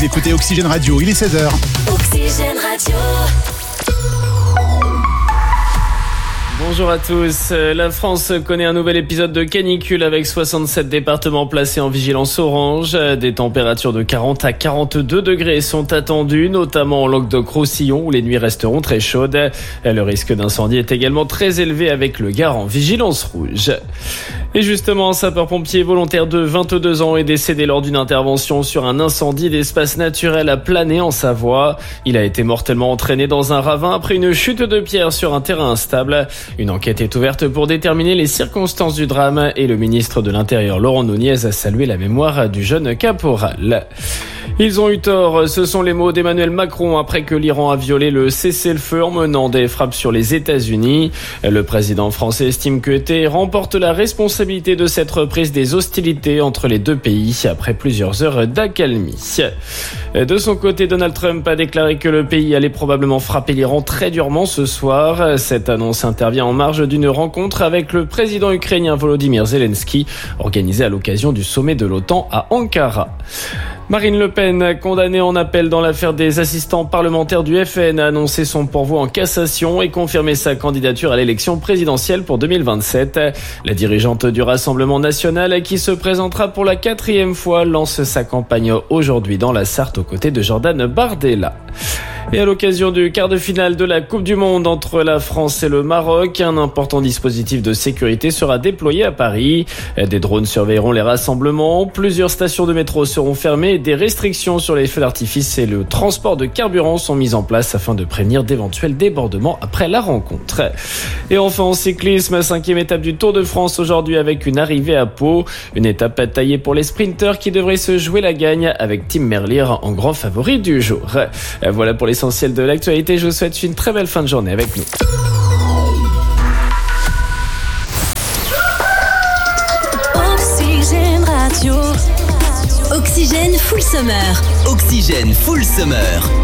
écoutez Oxygène Radio, il est 16h. Oxygène Radio. Bonjour à tous. La France connaît un nouvel épisode de canicule avec 67 départements placés en vigilance orange. Des températures de 40 à 42 degrés sont attendues, notamment en Languedoc-Roussillon où les nuits resteront très chaudes. Le risque d'incendie est également très élevé avec le Gard en vigilance rouge. Et justement, un sapeur-pompier volontaire de 22 ans est décédé lors d'une intervention sur un incendie d'espace naturel à Planay en Savoie. Il a été mortellement entraîné dans un ravin après une chute de pierre sur un terrain instable. Une enquête est ouverte pour déterminer les circonstances du drame et le ministre de l'Intérieur Laurent Nunez a salué la mémoire du jeune caporal. Ils ont eu tort, ce sont les mots d'Emmanuel Macron après que l'Iran a violé le cessez-le-feu en menant des frappes sur les États-Unis. Le président français estime que Téhéran remporte la responsabilité de cette reprise des hostilités entre les deux pays après plusieurs heures d'accalmie. De son côté, Donald Trump a déclaré que le pays allait probablement frapper l'Iran très durement ce soir. Cette annonce intervient en marge d'une rencontre avec le président ukrainien Volodymyr Zelensky, organisée à l'occasion du sommet de l'OTAN à Ankara. Marine Le Pen, condamnée en appel dans l'affaire des assistants parlementaires du FN, a annoncé son pourvoi en cassation et confirmé sa candidature à l'élection présidentielle pour 2027. La dirigeante du Rassemblement national, qui se présentera pour la 4e fois, lance sa campagne aujourd'hui dans la Sarthe aux côtés de Jordan Bardella. Et à l'occasion du quart de finale de la Coupe du Monde entre la France et le Maroc, un important dispositif de sécurité sera déployé à Paris. Des drones surveilleront les rassemblements, plusieurs stations de métro seront fermées, des restrictions sur les feux d'artifice et le transport de carburant sont mises en place afin de prévenir d'éventuels débordements après la rencontre. Et enfin en cyclisme, 5e étape du Tour de France aujourd'hui avec une arrivée à Pau. Une étape taillée pour les sprinteurs qui devraient se jouer la gagne avec Tim Merlier en grand favori du jour. Voilà pour l'essentiel de l'actualité. Je vous souhaite une très belle fin de journée avec nous. Oxygène Radio. Oxygène Full Summer. Oxygène Full Summer.